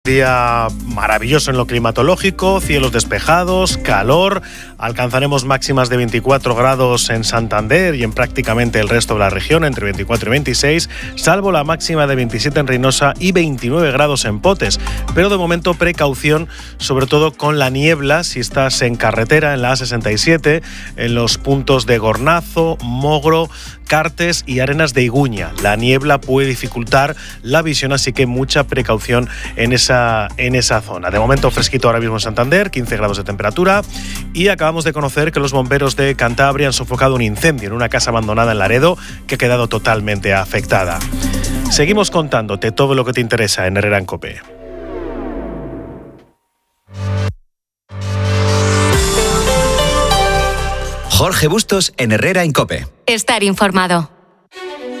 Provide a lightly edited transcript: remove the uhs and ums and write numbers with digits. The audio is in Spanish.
Día maravilloso en lo climatológico, cielos despejados, calor, alcanzaremos máximas de 24 grados en Santander y en prácticamente el resto de la región, entre 24 y 26, salvo la máxima de 27 en Reynosa y 29 grados en Potes. Pero de momento precaución, sobre todo con la niebla, si estás en carretera, en la A67, en los puntos de Gornazo, Mogro, Cartes y Arenas de Iguña. La niebla puede dificultar la visión, así que mucha precaución en esa zona. De momento fresquito ahora mismo en Santander, 15 grados de temperatura, y acabamos de conocer que los bomberos de Cantabria han sofocado un incendio en una casa abandonada en Laredo que ha quedado totalmente afectada. Seguimos contándote todo lo que te interesa en Herrera en COPE. Jorge Bustos en Herrera en COPE. Estar informado.